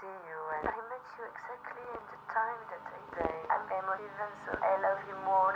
see you, and I met you exactly in the time that I am emotive, and so I love you more